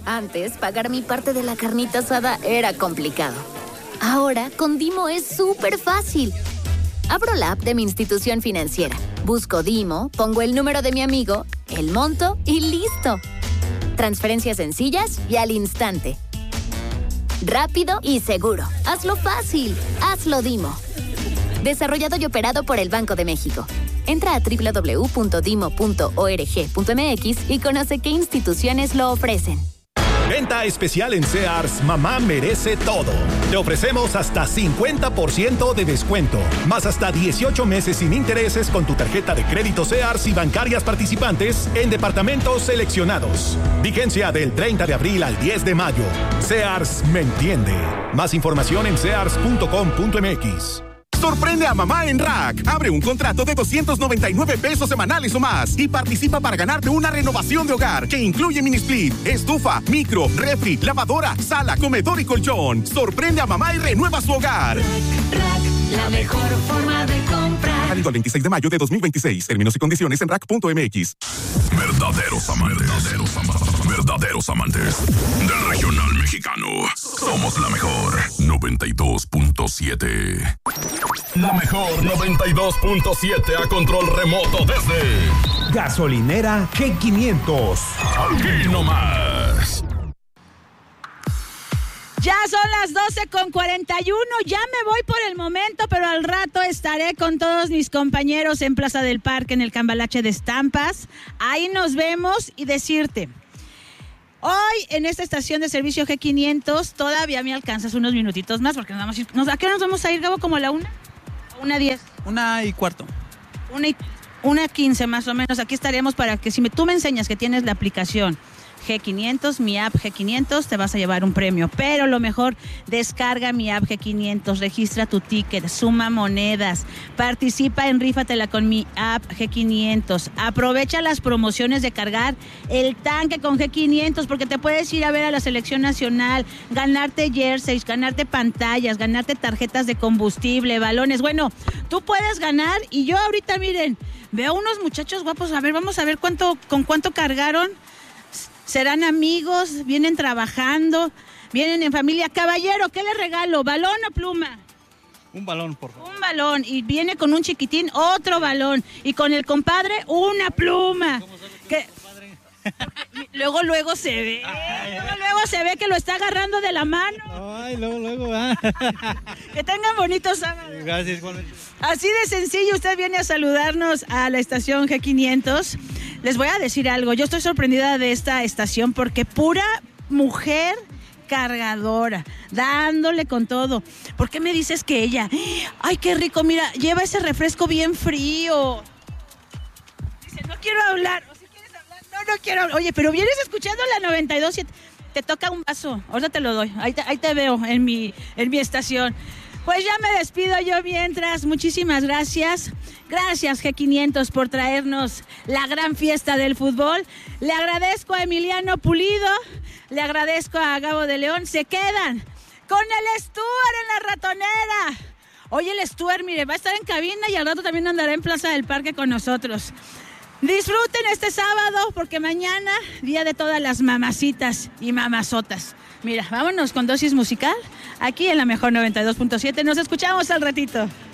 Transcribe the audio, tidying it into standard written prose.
Antes, pagar mi parte de la carnita asada era complicado. Ahora, con Dimo es súper fácil. Abro la app de mi institución financiera, busco Dimo, pongo el número de mi amigo, el monto y ¡listo! Transferencias sencillas y al instante. Rápido y seguro. Hazlo fácil. Hazlo Dimo. Desarrollado y operado por el Banco de México. Entra a www.dimo.org.mx y conoce qué instituciones lo ofrecen. Venta especial en Sears, mamá merece todo. Te ofrecemos hasta 50% de descuento, más hasta 18 meses sin intereses con tu tarjeta de crédito Sears y bancarias participantes en departamentos seleccionados. Vigencia del 30 de abril al 10 de mayo. Sears me entiende. Más información en sears.com.mx. Sorprende a mamá en Rack. Abre un contrato de $299 semanales o más y participa para ganarte una renovación de hogar que incluye mini split, estufa, micro, refri, lavadora, sala, comedor y colchón. Sorprende a mamá y renueva su hogar. Rack, la mejor forma de comprar. Válido el 26 de mayo de 2026. Términos y condiciones en rack.mx. Verdaderos amantes. Verdaderos amantes del regional mexicano. Somos la mejor 92.7. La mejor 92.7 a control remoto desde Gasolinera G500. Aquí nomás. Ya son las 12:41, ya me voy por el momento, pero al rato estaré con todos mis compañeros en Plaza del Parque, en el Cambalache de Estampas. Ahí nos vemos y decirte, hoy en esta estación de servicio G500 todavía me alcanzas unos minutitos más, porque ¿a qué hora nos vamos a ir, Gabo? ¿Como a la 1? ¿A 1:10? 1:15. 1:15 más o menos. Aquí estaríamos para que tú me enseñas que tienes la aplicación G500, mi app G500, te vas a llevar un premio. Pero lo mejor, descarga mi app G500, registra tu ticket, suma monedas, participa en Rífatela con mi app G500. Aprovecha las promociones de cargar el tanque con G500, porque te puedes ir a ver a la selección nacional, ganarte jerseys, ganarte pantallas, ganarte tarjetas de combustible, balones. Bueno, tú puedes ganar y yo ahorita, miren, veo unos muchachos guapos. A ver, vamos a ver con cuánto cargaron. ¿Serán amigos? ¿Vienen trabajando? ¿Vienen en familia? Caballero, ¿qué le regalo? ¿Balón o pluma? Un balón, por favor. Un balón. Y viene con un chiquitín, otro balón. Y con el compadre, una pluma. ¿Cómo sabes que es compadre? Luego se ve. Luego se ve que lo está agarrando de la mano. Ay, luego. Que tengan bonitos sábados. Gracias, igualmente. Así de sencillo, usted viene a saludarnos a la estación G500. Les voy a decir algo, yo estoy sorprendida de esta estación porque pura mujer cargadora, dándole con todo. ¿Por qué me dices que ella? Ay, qué rico, mira, lleva ese refresco bien frío. Dice, no quiero hablar. ¿O si quieres hablar? No quiero hablar. Oye, pero vienes escuchando la 92.7. Te toca un vaso, ahorita te lo doy. Ahí te veo en mi estación. Pues ya me despido yo mientras. Muchísimas gracias. Gracias G500 por traernos la gran fiesta del fútbol. Le agradezco a Emiliano Pulido, le agradezco a Gabo de León. Se quedan con el Stuart en la ratonera. Hoy el Stuart, mire, va a estar en cabina y al rato también andará en Plaza del Parque con nosotros. Disfruten este sábado porque mañana, día de todas las mamacitas y mamazotas. Mira, vámonos con dosis musical aquí en la mejor 92.7. Nos escuchamos al ratito.